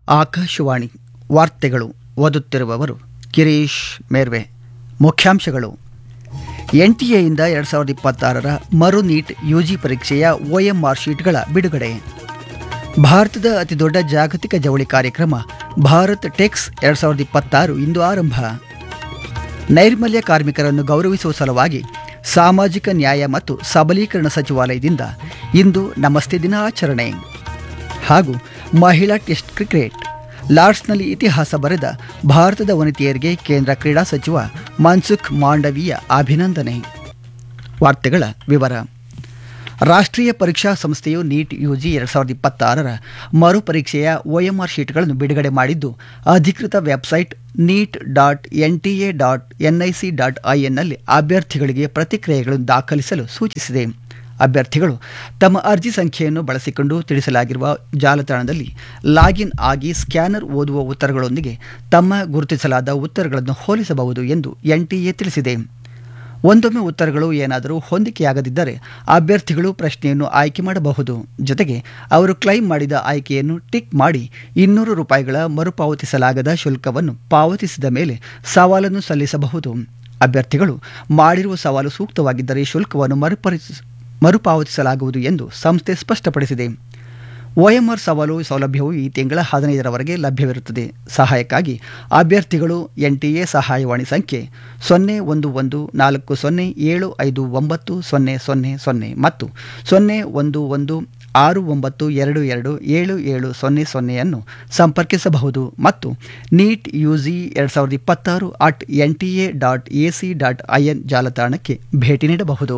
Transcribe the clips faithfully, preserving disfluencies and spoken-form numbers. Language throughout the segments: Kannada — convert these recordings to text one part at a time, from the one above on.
ಆಕಾಶವಾಣಿ ವಾರ್ತೆಗಳು ಓದುತ್ತಿರುವವರು ಗಿರೀಶ್ ಮೇರ್ವೆ. ಮುಖ್ಯಾಂಶಗಳು: ಎನ್ ಟಿ ಎಯಿಂದ ಎರಡು ಸಾವಿರದ ಇಪ್ಪತ್ತಾರರ ಮರು ನೀಟ್ ಯುಜಿ ಪರೀಕ್ಷೆಯ ಒಎಂಆರ್ ಶೀಟ್ಗಳ ಬಿಡುಗಡೆ. ಭಾರತದ ಅತಿದೊಡ್ಡ ಜಾಗತಿಕ ಜವಳಿ ಕಾರ್ಯಕ್ರಮ ಭಾರತ್ ಟೆಕ್ಸ್ ಎರಡು ಸಾವಿರದ ಇಪ್ಪತ್ತಾರು ಇಂದು ಆರಂಭ. ನೈರ್ಮಲ್ಯ ಕಾರ್ಮಿಕರನ್ನು ಗೌರವಿಸುವ ಸಲುವಾಗಿ ಸಾಮಾಜಿಕ ನ್ಯಾಯ ಮತ್ತು ಸಬಲೀಕರಣ ಸಚಿವಾಲಯದಿಂದ ಇಂದು ನಮಸ್ತೆ ದಿನ ಆಚರಣೆ. ಹಾಗೂ ಮಹಿಳಾ ಟೆಸ್ಟ್ ಕ್ರಿಕೆಟ್ ಲಾರ್ಡ್ಸ್ನಲ್ಲಿ ಇತಿಹಾಸ ಬರೆದ ಭಾರತದ ವನಿತೆಯರಿಗೆ ಕೇಂದ್ರ ಕ್ರೀಡಾ ಸಚಿವ ಮನ್ಸುಖ್ ಮಾಂಡವೀಯ ಅಭಿನಂದನೆ. ವಾರ್ತೆಗಳ ವಿವರ. ರಾಷ್ಟ್ರೀಯ ಪರೀಕ್ಷಾ ಸಂಸ್ಥೆಯು ನೀಟ್ ಯುಜಿ ಎರಡು ಸಾವಿರದ ಇಪ್ಪತ್ತಾರರ ಮರು ಪರೀಕ್ಷೆಯ ಒಎಂಆರ್ ಶೀಟ್ಗಳನ್ನು ಬಿಡುಗಡೆ ಮಾಡಿದ್ದು, ಅಧಿಕೃತ website neat dot N T A dot N I C dot I ಎನ್ನಲ್ಲಿ ಅಭ್ಯರ್ಥಿಗಳಿಗೆ ಪ್ರತಿಕ್ರಿಯೆಗಳನ್ನು ದಾಖಲಿಸಲು ಸೂಚಿಸಿದೆ. ಅಭ್ಯರ್ಥಿಗಳು ತಮ್ಮ ಅರ್ಜಿ ಸಂಖ್ಯೆಯನ್ನು ಬಳಸಿಕೊಂಡು ತಿಳಿಸಲಾಗಿರುವ ಜಾಲತಾಣದಲ್ಲಿ ಲಾಗಿನ್ ಆಗಿ ಸ್ಕ್ಯಾನರ್ ಓದುವ ಉತ್ತರಗಳೊಂದಿಗೆ ತಮ್ಮ ಗುರುತಿಸಲಾದ ಉತ್ತರಗಳನ್ನು ಹೋಲಿಸಬಹುದು ಎಂದು ಎನ್ ಟಿ ಎ ತಿಳಿಸಿದೆ. ಒಂದೊಮ್ಮೆ ಉತ್ತರಗಳು ಏನಾದರೂ ಹೊಂದಿಕೆಯಾಗದಿದ್ದರೆ ಅಭ್ಯರ್ಥಿಗಳು ಪ್ರಶ್ನೆಯನ್ನು ಆಯ್ಕೆ ಮಾಡಬಹುದು. ಜೊತೆಗೆ ಅವರು ಕ್ಲೈಮ್ ಮಾಡಿದ ಆಯ್ಕೆಯನ್ನು ಟಿಕ್ ಮಾಡಿ ಇನ್ನೂರು ರೂಪಾಯಿಗಳ ಮರುಪಾವತಿಸಲಾಗದ ಶುಲ್ಕವನ್ನು ಪಾವತಿಸಿದ ಮೇಲೆ ಸವಾಲನ್ನು ಸಲ್ಲಿಸಬಹುದು. ಅಭ್ಯರ್ಥಿಗಳು ಮಾಡಿರುವ ಸವಾಲು ಸೂಕ್ತವಾಗಿದ್ದರೆ ಶುಲ್ಕವನ್ನು ಮರುಪರಿಸ ಮರುಪಾವತಿಸಲಾಗುವುದು ಎಂದು ಸಂಸ್ಥೆ ಸ್ಪಷ್ಟಪಡಿಸಿದೆ. ಒಎಂಆರ್ ಸವಾಲು ಸೌಲಭ್ಯವು ಈ ತಿಂಗಳ ಹದಿನೈದರವರೆಗೆ ಲಭ್ಯವಿರುತ್ತದೆ. ಸಹಾಯಕ್ಕಾಗಿ ಅಭ್ಯರ್ಥಿಗಳು ಎನ್ ಟಿ ಎ ಸಹಾಯವಾಣಿ ಸಂಖ್ಯೆ ಸೊನ್ನೆ ಒಂದು ಒಂದು ನಾಲ್ಕು ಸೊನ್ನೆ ಏಳು ಐದು ಒಂಬತ್ತು ಸೊನ್ನೆ ಸೊನ್ನೆ ಸೊನ್ನೆ ಮತ್ತು ಸೊನ್ನೆ ಒಂದು ಒಂದು ಆರು ಒಂಬತ್ತು ಎರಡು ಎರಡು ಏಳು ಏಳು ಸೊನ್ನೆ ಸೊನ್ನೆಯನ್ನು ಸಂಪರ್ಕಿಸಬಹುದು ಮತ್ತು ನೀಟ್ ಯುಜಿ ಎರಡು ಸಾವಿರದ ಇಪ್ಪತ್ತಾರು at N T A dot A C dot I N ಜಾಲತಾಣಕ್ಕೆ ಭೇಟಿ ನೀಡಬಹುದು.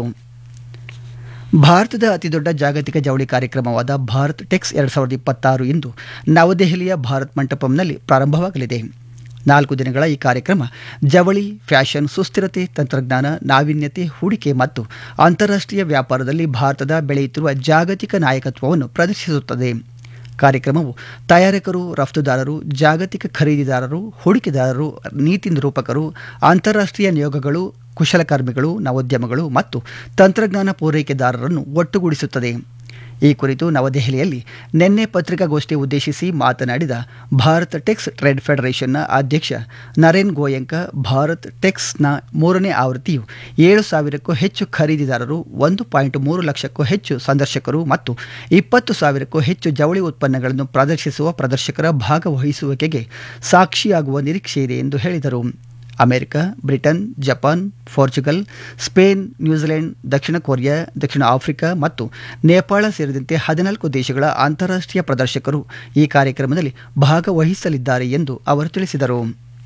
ಭಾರತದ ಅತಿದೊಡ್ಡ ಜಾಗತಿಕ ಜವಳಿ ಕಾರ್ಯಕ್ರಮವಾದ ಭಾರತ್ ಟೆಕ್ಸ್ ಎರಡು ಸಾವಿರದ ಇಪ್ಪತ್ತಾರು ಇಂದು ನವದೆಹಲಿಯ ಭಾರತ್ ಮಂಟಪಂನಲ್ಲಿ ಪ್ರಾರಂಭವಾಗಲಿದೆ. ನಾಲ್ಕು ದಿನಗಳ ಈ ಕಾರ್ಯಕ್ರಮ ಜವಳಿ, ಫ್ಯಾಷನ್, ಸುಸ್ಥಿರತೆ, ತಂತ್ರಜ್ಞಾನ, ನಾವೀನ್ಯತೆ, ಹೂಡಿಕೆ ಮತ್ತು ಅಂತಾರಾಷ್ಟ್ರೀಯ ವ್ಯಾಪಾರದಲ್ಲಿ ಭಾರತದ ಬೆಳೆಯುತ್ತಿರುವ ಜಾಗತಿಕ ನಾಯಕತ್ವವನ್ನು ಪ್ರದರ್ಶಿಸುತ್ತದೆ. ಕಾರ್ಯಕ್ರಮವು ತಯಾರಕರು, ರಫ್ತುದಾರರು, ಜಾಗತಿಕ ಖರೀದಿದಾರರು, ಹೂಡಿಕೆದಾರರು, ನೀತಿ ನಿರೂಪಕರು, ಅಂತಾರಾಷ್ಟ್ರೀಯ ನಿಯೋಗಗಳು, ಕುಶಲಕರ್ಮಿಗಳು, ನವೋದ್ಯಮಗಳು ಮತ್ತು ತಂತ್ರಜ್ಞಾನ ಪೂರೈಕೆದಾರರನ್ನು ಒಟ್ಟುಗೂಡಿಸುತ್ತದೆ. ಈ ಕುರಿತು ನವದೆಹಲಿಯಲ್ಲಿ ನಿನ್ನೆ ಪತ್ರಿಕಾಗೋಷ್ಠಿ ಉದ್ದೇಶಿಸಿ ಮಾತನಾಡಿದ ಭಾರತ್ ಟೆಕ್ಸ್ ಟ್ರೇಡ್ ಫೆಡರೇಷನ್ನ ಅಧ್ಯಕ್ಷ ನರೇನ್ ಗೋಯಂಕ, ಭಾರತ್ ಟೆಕ್ಸ್ನ ಮೂರನೇ ಆವೃತ್ತಿಯು ಏಳು ಸಾವಿರಕ್ಕೂ ಹೆಚ್ಚು ಖರೀದಿದಾರರು, ಒಂದು ಪಾಯಿಂಟ್ ಮೂರು ಲಕ್ಷಕ್ಕೂ ಹೆಚ್ಚು ಸಂದರ್ಶಕರು ಮತ್ತು ಇಪ್ಪತ್ತು ಸಾವಿರಕ್ಕೂ ಹೆಚ್ಚು ಜವಳಿ ಉತ್ಪನ್ನಗಳನ್ನು ಪ್ರದರ್ಶಿಸುವ ಪ್ರದರ್ಶಕರ ಭಾಗವಹಿಸುವಿಕೆಗೆ ಸಾಕ್ಷಿಯಾಗುವ ನಿರೀಕ್ಷೆಯಿದೆ ಎಂದು ಹೇಳಿದರು. America, Britain, Japan, Portugal, Spain, New Zealand, ದಕ್ಷಿಣ ಕೊರಿಯಾ, ದಕ್ಷಿಣ ಆಫ್ರಿಕಾ ಮತ್ತು ನೇಪಾಳ ಸೇರಿದಂತೆ ಹದಿನಾಲ್ಕು ದೇಶಗಳ ಅಂತಾರಾಷ್ಟ್ರೀಯ ಪ್ರದರ್ಶಕರು ಈ ಕಾರ್ಯಕ್ರಮದಲ್ಲಿ ಭಾಗವಹಿಸಲಿದ್ದಾರೆ ಎಂದು ಅವರು ತಿಳಿಸಿದರು.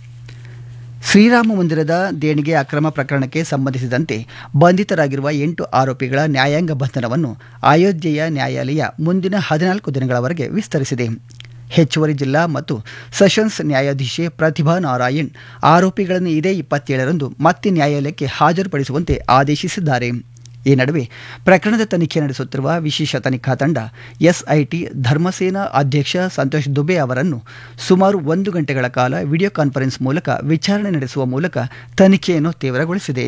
ಶ್ರೀರಾಮ ಮಂದಿರದ ದೇಣಿಗೆ ಅಕ್ರಮ ಪ್ರಕರಣಕ್ಕೆ ಸಂಬಂಧಿಸಿದಂತೆ ಬಂಧಿತರಾಗಿರುವ ಎಂಟು ಆರೋಪಿಗಳ ನ್ಯಾಯಾಂಗ ಬಂಧನವನ್ನು ಅಯೋಧ್ಯೆಯ ನ್ಯಾಯಾಲಯ ಮುಂದಿನ ಹದಿನಾಲ್ಕು ದಿನಗಳವರೆಗೆ ವಿಸ್ತರಿಸಿದೆ. ಹೆಚ್ಚುವರಿ ಜಿಲ್ಲಾ ಮತ್ತು ಸೆಷನ್ಸ್ ನ್ಯಾಯಾಧೀಶೆ ಪ್ರತಿಭಾ ನಾರಾಯಣ್ ಆರೋಪಿಗಳನ್ನು ಇದೇ ಇಪ್ಪತ್ತೇಳರಂದು ಮತ್ತೆ ನ್ಯಾಯಾಲಯಕ್ಕೆ ಹಾಜರುಪಡಿಸುವಂತೆ ಆದೇಶಿಸಿದ್ದಾರೆ. ಈ ನಡುವೆ ಪ್ರಕರಣದ ತನಿಖೆ ನಡೆಸುತ್ತಿರುವ ವಿಶೇಷ ತನಿಖಾ ತಂಡ ಎಸ್ಐಟಿ ಧರ್ಮಸೇನಾ ಅಧ್ಯಕ್ಷ ಸಂತೋಷ್ ದುಬೆ ಅವರನ್ನು ಸುಮಾರು ಒಂದು ಗಂಟೆಗಳ ಕಾಲ ವಿಡಿಯೋ ಕಾನ್ಫರೆನ್ಸ್ ಮೂಲಕ ವಿಚಾರಣೆ ನಡೆಸುವ ಮೂಲಕ ತನಿಖೆಯನ್ನು ತೀವ್ರಗೊಳಿಸಿದೆ.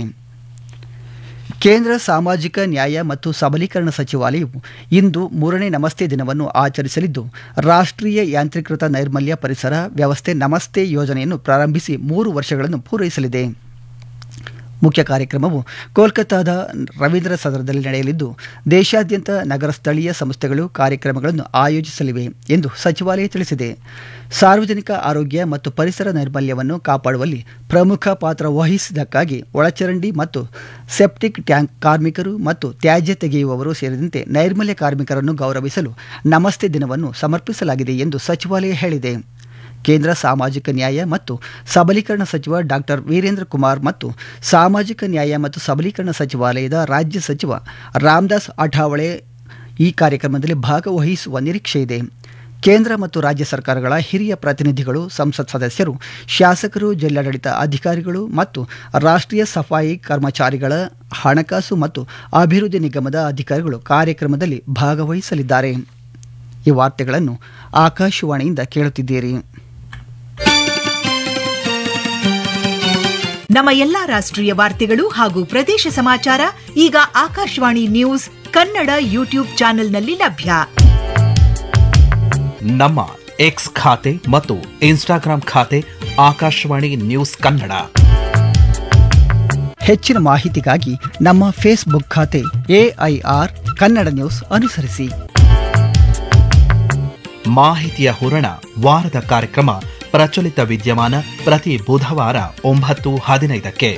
ಕೇಂದ್ರ ಸಾಮಾಜಿಕ ನ್ಯಾಯ ಮತ್ತು ಸಬಲೀಕರಣ ಸಚಿವಾಲಯವು ಇಂದು ಮೂರನೇ ನಮಸ್ತೆ ದಿನವನ್ನು ಆಚರಿಸಲಿದ್ದು, ರಾಷ್ಟ್ರೀಯ ಯಾಂತ್ರೀಕೃತ ನೈರ್ಮಲ್ಯ ಪರಿಸರ ವ್ಯವಸ್ಥೆ ನಮಸ್ತೆ ಯೋಜನೆಯನ್ನು ಪ್ರಾರಂಭಿಸಿ ಮೂರು ವರ್ಷಗಳನ್ನು ಪೂರೈಸಲಿದೆ. ಮುಖ್ಯ ಕಾರ್ಯಕ್ರಮವು ಕೋಲ್ಕತ್ತಾದ ರವೀಂದ್ರ ಸದನದಲ್ಲಿ ನಡೆಯಲಿದ್ದು, ದೇಶಾದ್ಯಂತ ನಗರ ಸ್ಥಳೀಯ ಸಂಸ್ಥೆಗಳು ಕಾರ್ಯಕ್ರಮಗಳನ್ನು ಆಯೋಜಿಸಲಿವೆ ಎಂದು ಸಚಿವಾಲಯ ತಿಳಿಸಿದೆ. ಸಾರ್ವಜನಿಕ ಆರೋಗ್ಯ ಮತ್ತು ಪರಿಸರ ನೈರ್ಮಲ್ಯವನ್ನು ಕಾಪಾಡುವಲ್ಲಿ ಪ್ರಮುಖ ಪಾತ್ರ ವಹಿಸಿದ್ದಕ್ಕಾಗಿ ಒಳಚರಂಡಿ ಮತ್ತು ಸೆಪ್ಟಿಕ್ ಟ್ಯಾಂಕ್ ಕಾರ್ಮಿಕರು ಮತ್ತು ತ್ಯಾಜ್ಯ ತೆಗೆಯುವವರು ಸೇರಿದಂತೆ ನೈರ್ಮಲ್ಯ ಕಾರ್ಮಿಕರನ್ನು ಗೌರವಿಸಲು ನಮಸ್ತೆ ದಿನವನ್ನು ಸಮರ್ಪಿಸಲಾಗಿದೆ ಎಂದು ಸಚಿವಾಲಯ ಹೇಳಿದೆ. ಕೇಂದ್ರ ಸಾಮಾಜಿಕ ನ್ಯಾಯ ಮತ್ತು ಸಬಲೀಕರಣ ಸಚಿವ ಡಾಕ್ಟರ್ ವೀರೇಂದ್ರ ಕುಮಾರ್ ಮತ್ತು ಸಾಮಾಜಿಕ ನ್ಯಾಯ ಮತ್ತು ಸಬಲೀಕರಣ ಸಚಿವಾಲಯದ ರಾಜ್ಯ ಸಚಿವ ರಾಮದಾಸ್ ಅಠಾವಳೆ ಈ ಕಾರ್ಯಕ್ರಮದಲ್ಲಿ ಭಾಗವಹಿಸುವ ನಿರೀಕ್ಷೆಯಿದೆ. ಕೇಂದ್ರ ಮತ್ತು ರಾಜ್ಯ ಸರ್ಕಾರಗಳ ಹಿರಿಯ ಪ್ರತಿನಿಧಿಗಳು, ಸಂಸತ್ ಸದಸ್ಯರು, ಶಾಸಕರು, ಜಿಲ್ಲಾಡಳಿತ ಅಧಿಕಾರಿಗಳು ಮತ್ತು ರಾಷ್ಟ್ರೀಯ ಸಫಾಯಿ ಕರ್ಮಚಾರಿಗಳ ಹಣಕಾಸು ಮತ್ತು ಅಭಿವೃದ್ಧಿ ನಿಗಮದ ಅಧಿಕಾರಿಗಳು ಕಾರ್ಯಕ್ರಮದಲ್ಲಿ ಭಾಗವಹಿಸಲಿದ್ದಾರೆ. ಈ ವಾರ್ತೆಗಳನ್ನು ಆಕಾಶವಾಣಿಯಿಂದ ಕೇಳುತ್ತಿದ್ದೀರಿ. ನಮ್ಮ ಎಲ್ಲಾ ರಾಷ್ಟ್ರೀಯ ವಾರ್ತೆಗಳು ಹಾಗೂ ಪ್ರದೇಶ ಸಮಾಚಾರ ಈಗ ಆಕಾಶವಾಣಿ ನ್ಯೂಸ್ ಕನ್ನಡ ಯೂಟ್ಯೂಬ್ ಚಾನೆಲ್ನಲ್ಲಿ ಲಭ್ಯ. ನಮ್ಮ ಎಕ್ಸ್ ಖಾತೆ ಮತ್ತು ಇನ್ಸ್ಟಾಗ್ರಾಂ ಖಾತೆ ಆಕಾಶವಾಣಿ ನ್ಯೂಸ್ ಕನ್ನಡ. ಹೆಚ್ಚಿನ ಮಾಹಿತಿಗಾಗಿ ನಮ್ಮ ಫೇಸ್ಬುಕ್ ಖಾತೆ ಎಐಆರ್ ಕನ್ನಡ ನ್ಯೂಸ್ ಅನುಸರಿಸಿ. ಮಾಹಿತಿಯ ಹೂರಣ ವಾರದ ಕಾರ್ಯಕ್ರಮ ಪ್ರಚಲಿತ ವಿದ್ಯಮಾನ ಪ್ರತಿ ಬುಧವಾರ ಒಂಬತ್ತು ಹದಿನೈದಕ್ಕೆ.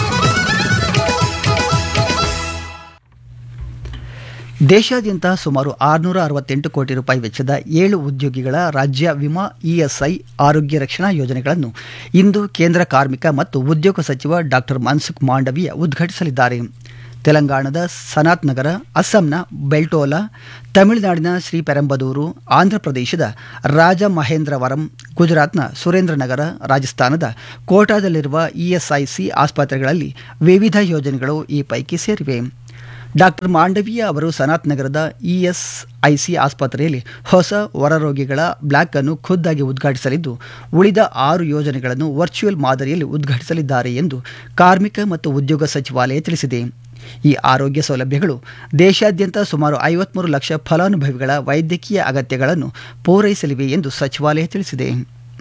ದೇಶಾದ್ಯಂತ ಸುಮಾರು ಆರುನೂರ ಅರವತ್ತೆಂಟು ಕೋಟಿ ರೂಪಾಯಿ ವೆಚ್ಚದ ಏಳು ಉದ್ಯೋಗಿಗಳ ರಾಜ್ಯ ವಿಮಾ ಇಎಸ್ಐ ಆರೋಗ್ಯ ರಕ್ಷಣಾ ಯೋಜನೆಗಳನ್ನು ಇಂದು ಕೇಂದ್ರ ಕಾರ್ಮಿಕ ಮತ್ತು ಉದ್ಯೋಗ ಸಚಿವ ಡಾಕ್ಟರ್ ಮನ್ಸುಖ್ ಮಾಂಡವೀಯ ಉದ್ಘಾಟಿಸಲಿದ್ದಾರೆ. ತೆಲಂಗಾಣದ ಸನಾತ್ ನಗರ, ಅಸ್ಸಾಂನ ಬೆಲ್ಟೋಲಾ, ತಮಿಳುನಾಡಿನ ಶ್ರೀಪೆರಂಬದೂರು, ಆಂಧ್ರಪ್ರದೇಶದ ರಾಜಮಹೇಂದ್ರವರಂ, ಗುಜರಾತ್ನ ಸುರೇಂದ್ರನಗರ, ರಾಜಸ್ಥಾನದ ಕೋಟಾದಲ್ಲಿರುವ ಇಎಸ್ಐಸಿ ಆಸ್ಪತ್ರೆಗಳಲ್ಲಿ ವಿವಿಧ ಯೋಜನೆಗಳು ಈ ಪೈಕಿ ಸೇರಿವೆ. ಡಾಕ್ಟರ್ ಮಾಂಡವೀಯ ಅವರು ಸನಾತ್ ನಗರದ ಇಎಸ್ಐಸಿ ಆಸ್ಪತ್ರೆಯಲ್ಲಿ ಹೊಸ ಹೊರರೋಗಿಗಳ ಬ್ಲಾಕ್ ಅನ್ನು ಖುದ್ದಾಗಿ ಉದ್ಘಾಟಿಸಲಿದ್ದು, ಉಳಿದ ಆರು ಯೋಜನೆಗಳನ್ನು ವರ್ಚುವಲ್ ಮಾದರಿಯಲ್ಲಿ ಉದ್ಘಾಟಿಸಲಿದ್ದಾರೆ ಎಂದು ಕಾರ್ಮಿಕ ಮತ್ತು ಉದ್ಯೋಗ ಸಚಿವಾಲಯ ತಿಳಿಸಿದೆ. ಈ ಆರೋಗ್ಯ ಸೌಲಭ್ಯಗಳು ದೇಶಾದ್ಯಂತ ಸುಮಾರು ಐವತ್ಮೂರು ಲಕ್ಷ ಫಲಾನುಭವಿಗಳ ವೈದ್ಯಕೀಯ ಅಗತ್ಯಗಳನ್ನು ಪೂರೈಸಲಿವೆ ಎಂದು ಸಚಿವಾಲಯ ತಿಳಿಸಿದೆ.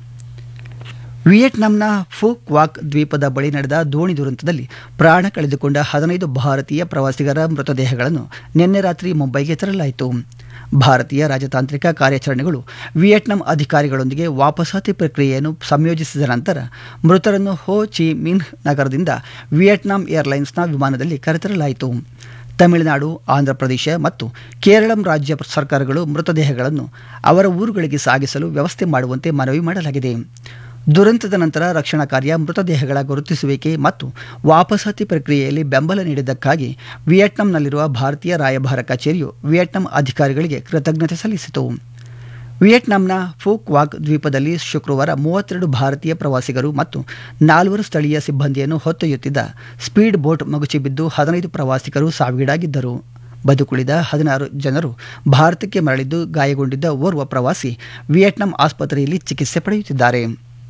ವಿಯೆಟ್ನಾಂನ ಫು ಕ್ವಾಕ್ ದ್ವೀಪದ ಬಳಿ ನಡೆದ ದೋಣಿ ದುರಂತದಲ್ಲಿ ಪ್ರಾಣ ಕಳೆದುಕೊಂಡ ಹದಿನೈದು ಭಾರತೀಯ ಪ್ರವಾಸಿಗರ ಮೃತದೇಹಗಳನ್ನು ನಿನ್ನೆ ರಾತ್ರಿ ಮುಂಬೈಗೆ ತರಲಾಯಿತು. ಭಾರತೀಯ ರಾಜತಾಂತ್ರಿಕ ಕಾರ್ಯಾಚರಣೆಗಳು ವಿಯೆಟ್ನಾಂ ಅಧಿಕಾರಿಗಳೊಂದಿಗೆ ವಾಪಸಾತಿ ಪ್ರಕ್ರಿಯೆಯನ್ನು ಸಂಯೋಜಿಸಿದ ನಂತರ ಮೃತರನ್ನು ಹೋ ಚಿ ಮಿನ್ಹ್ ನಗರದಿಂದ ವಿಯೆಟ್ನಾಂ ಏರ್ಲೈನ್ಸ್ನ ವಿಮಾನದಲ್ಲಿ ಕರೆತರಲಾಯಿತು. ತಮಿಳುನಾಡು, ಆಂಧ್ರಪ್ರದೇಶ ಮತ್ತು ಕೇರಳಂ ರಾಜ್ಯ ಸರ್ಕಾರಗಳು ಮೃತದೇಹಗಳನ್ನು ಅವರ ಊರುಗಳಿಗೆ ಸಾಗಿಸಲು ವ್ಯವಸ್ಥೆ ಮಾಡುವಂತೆ ಮನವಿ ಮಾಡಲಾಗಿದೆ. ದುರಂತದ ನಂತರ ರಕ್ಷಣಾ ಕಾರ್ಯ, ಮೃತದೇಹಗಳ ಗುರುತಿಸುವಿಕೆ ಮತ್ತು ವಾಪಸಾತಿ ಪ್ರಕ್ರಿಯೆಯಲ್ಲಿ ಬೆಂಬಲ ನೀಡಿದ್ದಕ್ಕಾಗಿ ವಿಯೆಟ್ನಾಂನಲ್ಲಿರುವ ಭಾರತೀಯ ರಾಯಭಾರ ಕಚೇರಿಯು ವಿಯೆಟ್ನಾಂ ಅಧಿಕಾರಿಗಳಿಗೆ ಕೃತಜ್ಞತೆ ಸಲ್ಲಿಸಿತು. ವಿಯೆಟ್ನಾಂನ ಫು ಕ್ವಾಕ್ ದ್ವೀಪದಲ್ಲಿ ಶುಕ್ರವಾರ ಮೂವತ್ತೆರಡು ಭಾರತೀಯ ಪ್ರವಾಸಿಗರು ಮತ್ತು ನಾಲ್ವರು ಸ್ಥಳೀಯ ಸಿಬ್ಬಂದಿಯನ್ನು ಹೊತ್ತೊಯ್ಯುತ್ತಿದ್ದ ಸ್ಪೀಡ್ ಬೋಟ್ ಮಗುಚಿಬಿದ್ದು ಹದಿನೈದು ಪ್ರವಾಸಿಗರು ಸಾವಿಗೀಡಾಗಿದ್ದರು. ಬದುಕುಳಿದ ಹದಿನಾರು ಜನರು ಭಾರತಕ್ಕೆ ಮರಳಿದ್ದು, ಗಾಯಗೊಂಡಿದ್ದ ಓರ್ವ ಪ್ರವಾಸಿ ವಿಯೆಟ್ನಾಂ ಆಸ್ಪತ್ರೆಯಲ್ಲಿ ಚಿಕಿತ್ಸೆ ಪಡೆಯುತ್ತಿದ್ದಾರೆ.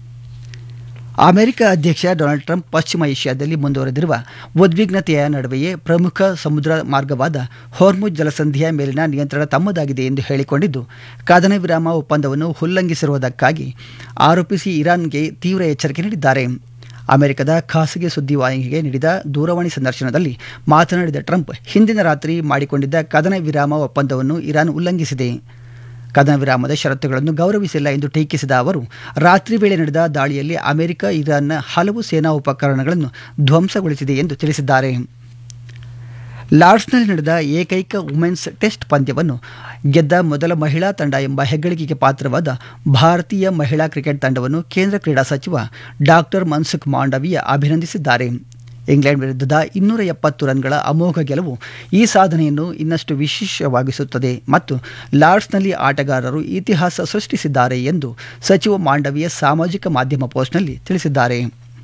ಅಮೆರಿಕ ಅಧ್ಯಕ್ಷ ಡೊನಾಲ್ಡ್ ಟ್ರಂಪ್ ಪಶ್ಚಿಮ ಏಷ್ಯಾದಲ್ಲಿ ಮುಂದುವರೆದಿರುವ ಉದ್ವಿಗ್ನತೆಯ ನಡುವೆಯೇ ಪ್ರಮುಖ ಸಮುದ್ರ ಮಾರ್ಗವಾದ ಹೊರ್ಮುಜ್ ಜಲಸಂಧಿಯ ಮೇಲಿನ ನಿಯಂತ್ರಣ ತಮ್ಮದಾಗಿದೆ ಎಂದು ಹೇಳಿಕೊಂಡಿದ್ದು, ಕದನ ವಿರಾಮ ಒಪ್ಪಂದವನ್ನು ಉಲ್ಲಂಘಿಸಿರುವುದಕ್ಕಾಗಿ ಆರೋಪಿಸಿ ಇರಾನ್ಗೆ ತೀವ್ರ ಎಚ್ಚರಿಕೆ ನೀಡಿದ್ದಾರೆ. ಅಮೆರಿಕದ ಖಾಸಗಿ ಸುದ್ದಿವಾಹಿನಿಗೆ ನೀಡಿದ ದೂರವಾಣಿ ಸಂದರ್ಶನದಲ್ಲಿ ಮಾತನಾಡಿದ ಟ್ರಂಪ್, ಹಿಂದಿನ ರಾತ್ರಿ ಮಾಡಿಕೊಂಡಿದ್ದ ಕದನ ವಿರಾಮ ಒಪ್ಪಂದವನ್ನು ಇರಾನ್ ಉಲ್ಲಂಘಿಸಿದೆ. ಕದನ ವಿರಾಮದ ಷರತ್ತುಗಳನ್ನು ಗೌರವಿಸಿಲ್ಲ ಎಂದು ಟೀಕಿಸಿದ ಅವರು, ರಾತ್ರಿ ವೇಳೆ ನಡೆದ ದಾಳಿಯಲ್ಲಿ ಅಮೆರಿಕ ಇರಾನ್ನ ಹಲವು ಸೇನಾ ಉಪಕರಣಗಳನ್ನು ಧ್ವಂಸಗೊಳಿಸಿದೆ ಎಂದು ತಿಳಿಸಿದ್ದಾರೆ. ಲಾರ್ಡ್ಸ್ನಲ್ಲಿ ನಡೆದ ಏಕೈಕ ವುಮೆನ್ಸ್ ಟೆಸ್ಟ್ ಪಂದ್ಯವನ್ನು ಗೆದ್ದ ಮೊದಲ ಮಹಿಳಾ ತಂಡ ಎಂಬ ಹೆಗ್ಗಳಿಕೆಗೆ ಪಾತ್ರವಾದ ಭಾರತೀಯ ಮಹಿಳಾ ಕ್ರಿಕೆಟ್ ತಂಡವನ್ನು ಕೇಂದ್ರ ಕ್ರೀಡಾ ಸಚಿವ ಡಾಕ್ಟರ್ ಮನ್ಸುಖ್ ಮಾಂಡವೀಯ ಅಭಿನಂದಿಸಿದ್ದಾರೆ. ಇಂಗ್ಲೆಂಡ್ ವಿರುದ್ಧದ ಇನ್ನೂರ ಎಪ್ಪತ್ತು ರನ್ಗಳ ಅಮೋಘ ಗೆಲುವು ಈ ಸಾಧನೆಯನ್ನು ಇನ್ನಷ್ಟು ವಿಶೇಷವಾಗಿಸುತ್ತದೆ ಮತ್ತು ಲಾರ್ಡ್ಸ್ನಲ್ಲಿ ಆಟಗಾರರು ಇತಿಹಾಸ ಸೃಷ್ಟಿಸಿದ್ದಾರೆ ಎಂದು ಸಚಿವ ಮಾಂಡವೀಯ ಸಾಮಾಜಿಕ ಮಾಧ್ಯಮ ಪೋಸ್ಟ್ನಲ್ಲಿ ತಿಳಿಸಿದ್ದಾರೆ.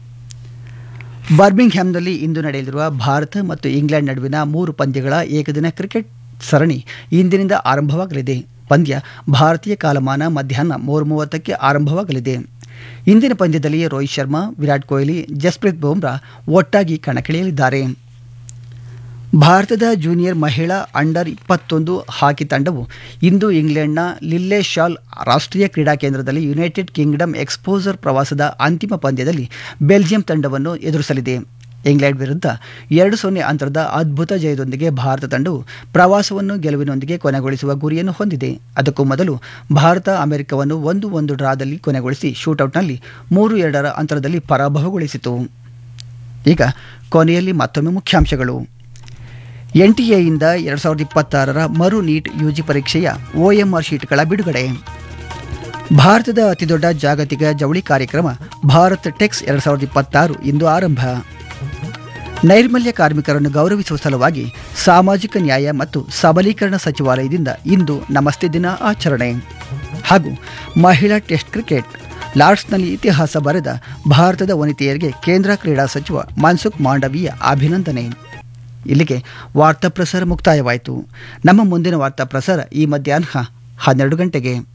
ಬರ್ಮಿಂಗ್ಹ್ಯಾಮ್ನಲ್ಲಿ ಇಂದು ನಡೆಯಲಿರುವ ಭಾರತ ಮತ್ತು ಇಂಗ್ಲೆಂಡ್ ನಡುವಿನ ಮೂರು ಪಂದ್ಯಗಳ ಏಕದಿನ ಕ್ರಿಕೆಟ್ ಸರಣಿ ಇಂದಿನಿಂದ ಆರಂಭವಾಗಲಿದೆ. ಪಂದ್ಯ ಭಾರತೀಯ ಕಾಲಮಾನ ಮಧ್ಯಾಹ್ನ ಮೂರು ಮೂವತ್ತಕ್ಕೆ ಆರಂಭವಾಗಲಿದೆ. ಇಂದಿನ ಪಂದ್ಯದಲ್ಲಿ ರೋಹಿತ್ ಶರ್ಮಾ, ವಿರಾಟ್ ಕೊಹ್ಲಿ, ಜಸ್ಪ್ರೀತ್ ಬುಮ್ರಾ ಒಟ್ಟಾಗಿ ಕಣಕ್ಕಿಳಿಯಲಿದ್ದಾರೆ. ಭಾರತದ ಜೂನಿಯರ್ ಮಹಿಳಾ ಅಂಡರ್ ಇಪ್ಪತ್ತೊಂದು ಹಾಕಿ ತಂಡವು ಇಂದು ಇಂಗ್ಲೆಂಡ್ನ ಲಿಲ್ಲೆ ಶಾಲ್ ರಾಷ್ಟ್ರೀಯ ಕ್ರೀಡಾ ಕೇಂದ್ರದಲ್ಲಿ ಯುನೈಟೆಡ್ ಕಿಂಗ್ಡಮ್ ಎಕ್ಸ್ಪೋಜರ್ ಪ್ರವಾಸದ ಅಂತಿಮ ಪಂದ್ಯದಲ್ಲಿ ಬೆಲ್ಜಿಯಂ ತಂಡವನ್ನು ಎದುರಿಸಲಿದೆ. ಇಂಗ್ಲೆಂಡ್ ವಿರುದ್ಧ ಎರಡು ಸೊನ್ನೆ ಅಂತರದ ಅದ್ಭುತ ಜಯದೊಂದಿಗೆ ಭಾರತ ತಂಡವು ಪ್ರವಾಸವನ್ನು ಗೆಲುವಿನೊಂದಿಗೆ ಕೊನೆಗೊಳಿಸುವ ಗುರಿಯನ್ನು ಹೊಂದಿದೆ. ಅದಕ್ಕೂ ಮೊದಲು ಭಾರತ ಅಮೆರಿಕವನ್ನು ಒಂದು ಒಂದು ಡ್ರಾದಲ್ಲಿ ಕೊನೆಗೊಳಿಸಿ ಶೂಟೌಟ್ನಲ್ಲಿ ಮೂರು ಎರಡರ ಅಂತರದಲ್ಲಿ ಪರಾಭವಗೊಳಿಸಿತು. ಈಗ ಕೊನೆಯಲ್ಲಿ ಮತ್ತೊಮ್ಮೆ ಮುಖ್ಯಾಂಶಗಳು. ಎನ್ ಟಿ ಎಯಿಂದ ಎರಡು ಸಾವಿರದ ಇಪ್ಪತ್ತಾರರ ಮರು ನೀಟ್ ಯುಜಿ ಪರೀಕ್ಷೆಯ ಒಎಂಆರ್ ಶೀಟ್ಗಳ ಬಿಡುಗಡೆ. ಭಾರತದ ಅತಿದೊಡ್ಡ ಜಾಗತಿಕ ಜವಳಿ ಕಾರ್ಯಕ್ರಮ ಭಾರತ್ ಟೆಕ್ಸ್ ಎರಡು ಸಾವಿರದ ಇಪ್ಪತ್ತಾರು ಇಂದು ಆರಂಭ. ನೈರ್ಮಲ್ಯ ಕಾರ್ಮಿಕರನ್ನು ಗೌರವಿಸುವ ಸಲುವಾಗಿ ಸಾಮಾಜಿಕ ನ್ಯಾಯ ಮತ್ತು ಸಬಲೀಕರಣ ಸಚಿವಾಲಯದಿಂದ ಇಂದು ನಮಸ್ತೆ ದಿನ ಆಚರಣೆ. ಹಾಗೂ ಮಹಿಳಾ ಟೆಸ್ಟ್ ಕ್ರಿಕೆಟ್, ಲಾರ್ಡ್ಸ್ನಲ್ಲಿ ಇತಿಹಾಸ ಬರೆದ ಭಾರತದ ವನಿತೆಯರಿಗೆ ಕೇಂದ್ರ ಕ್ರೀಡಾ ಸಚಿವ ಮನ್ಸುಖ್ ಮಾಂಡವೀಯ ಅಭಿನಂದನೆ. ಇಲ್ಲಿಗೆ ವಾರ್ತಾ ಪ್ರಸಾರ ಮುಕ್ತಾಯವಾಯಿತು. ನಮ್ಮ ಮುಂದಿನ ವಾರ್ತಾ ಪ್ರಸಾರ ಈ ಮಧ್ಯಾಹ್ನ ಹನ್ನೆರಡು ಗಂಟೆಗೆ.